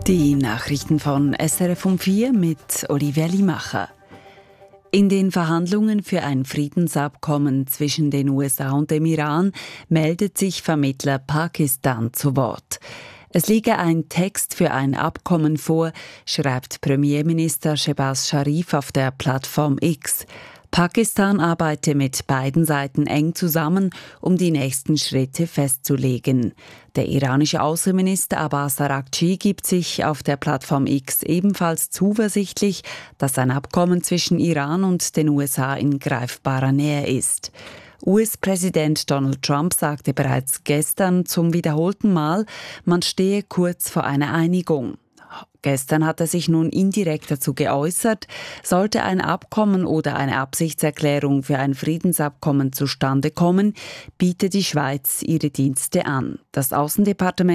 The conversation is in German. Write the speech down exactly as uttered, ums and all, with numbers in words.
Die Nachrichten von S R F um vier mit Olivia Limacher. In den Verhandlungen für ein Friedensabkommen zwischen den U S A und dem Iran meldet sich Vermittler Pakistan zu Wort. Es liege ein Text für ein Abkommen vor, schreibt Premierminister Shehbaz Sharif auf der Plattform X. Pakistan arbeite mit beiden Seiten eng zusammen, um die nächsten Schritte festzulegen. Der iranische Außenminister Abbas Araghchi gibt sich auf der Plattform X ebenfalls zuversichtlich, dass ein Abkommen zwischen Iran und den U S A in greifbarer Nähe ist. U S-Präsident Donald Trump sagte bereits gestern zum wiederholten Mal, man stehe kurz vor einer Einigung. Gestern hat er sich nun indirekt dazu geäußert, sollte ein Abkommen oder eine Absichtserklärung für ein Friedensabkommen zustande kommen, biete die Schweiz ihre Dienste an. Das Außendepartement